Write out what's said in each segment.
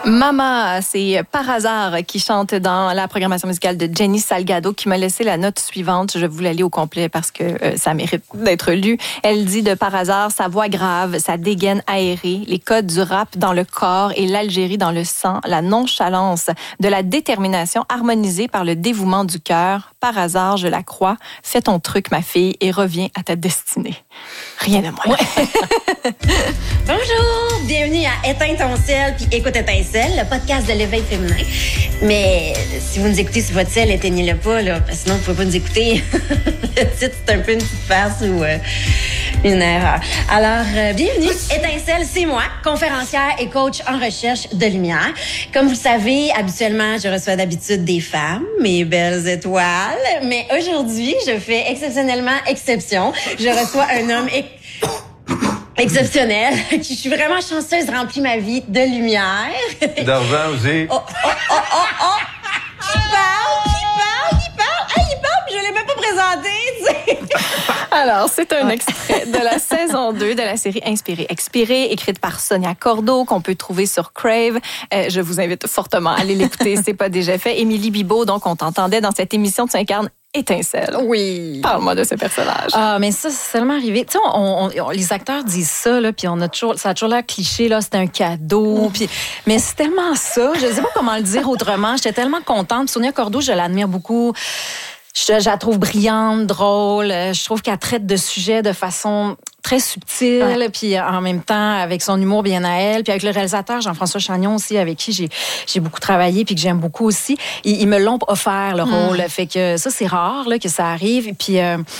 Mama, c'est Par hasard qui chante dans la programmation musicale de Jenny Salgado qui m'a laissé la note suivante. Je vous la lis au complet parce que ça mérite d'être lu. Elle dit de Par hasard, sa voix grave, sa dégaine aérée, les codes du rap dans le corps et l'Algérie dans le sang, la nonchalance de la détermination harmonisée par le dévouement du cœur. Par hasard, je la crois. Fais ton truc, ma fille, et reviens à ta destinée. Rien de moins. Ouais. Bonjour, bienvenue à Éteins ton sel puis Écoute Étincelle, le podcast de l'éveil féminin. Mais si vous nous écoutez sur votre sel, éteignez-le pas, là, parce que sinon vous pouvez pas nous écouter. Le titre, c'est un peu une petite farce ou une erreur. Alors, bienvenue. Étincelle, c'est moi, conférencière et coach en recherche de lumière. Comme vous le savez, habituellement, je reçois d'habitude des femmes, mes belles étoiles. Mais aujourd'hui, je fais exceptionnellement exception. Je reçois un homme exceptionnel, qui je suis vraiment chanceuse, remplit ma vie de lumière. D'argent aussi. Oh. Qui parle? Ah, il parle, puis je l'ai même pas présenté, tu sais. Alors, c'est un extrait de la saison 2 de la série Inspirée, Expirée, écrite par Sonia Cordeau, qu'on peut trouver sur Crave. Je vous invite fortement à aller l'écouter, c'est pas déjà fait. Émilie Bibeau, donc, on t'entendait dans cette émission, tu incarnes Étincelle. Oui. Parle-moi de ce personnage. Ah, mais ça, c'est tellement arrivé. Tu sais, les acteurs disent ça, là, puis ça a toujours l'air cliché, là, c'est un cadeau. Puis, mais c'est tellement ça. Je ne sais pas comment le dire autrement. J'étais tellement contente. Sonia Cordeau, je l'admire beaucoup. Je la trouve brillante, drôle. Je trouve qu'elle traite de sujets de façon très subtile, puis en même temps avec son humour bien à elle, puis avec le réalisateur Jean-François Chagnon aussi, avec qui j'ai beaucoup travaillé, puis que j'aime beaucoup aussi. Ils me l'ont offert, le rôle. Fait que ça, c'est rare là, que ça arrive. Et puis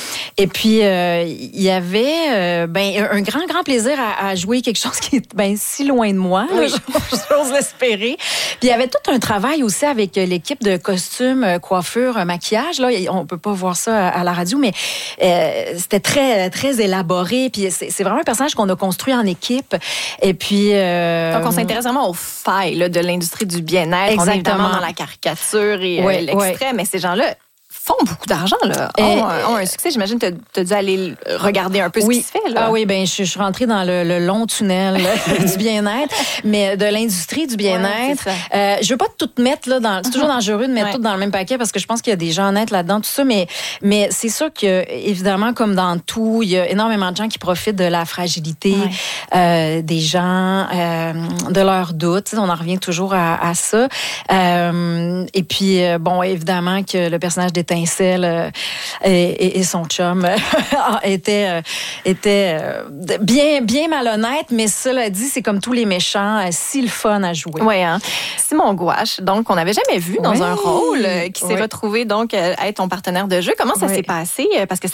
il y avait un grand plaisir à jouer quelque chose qui est si loin de moi, là, j'ose l'espérer. Puis il y avait tout un travail aussi avec l'équipe de costumes, coiffure, maquillage. Là, on peut pas voir ça à la radio, mais c'était très, très élaboré. Puis c'est vraiment un personnage qu'on a construit en équipe. Et puis... Donc, on s'intéresse vraiment aux failles là, de l'industrie du bien-être. Exactement. On est évidemment dans la caricature et l'extrait, mais ces gens-là font beaucoup d'argent, là. Ont un succès. J'imagine que tu as dû aller regarder un peu ce qui se fait, là. Ah oui, je suis rentrée dans le long tunnel du bien-être, mais de l'industrie du bien-être. Ouais, je veux pas tout mettre, là, c'est toujours dangereux de mettre tout dans le même paquet parce que je pense qu'il y a des gens honnêtes là-dedans, tout ça, mais c'est sûr que, évidemment, comme dans tout, il y a énormément de gens qui profitent de la fragilité des gens, de leurs doutes. On en revient toujours à ça. Et puis, évidemment que le personnage d'Étincelle et son chum étaient bien malhonnêtes, mais cela dit, c'est comme tous les méchants, si le fun à jouer. Oui, hein. Simon Gouache, donc, qu'on n'avait jamais vu dans un rôle, qui s'est retrouvé donc à être ton partenaire de jeu. Comment ça s'est passé? Parce que